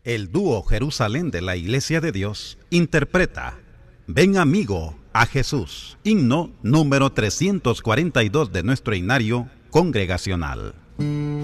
El dúo Jerusalén de la Iglesia de Dios interpreta Ven amigo a Jesús, himno número 342 de nuestro himnario congregacional.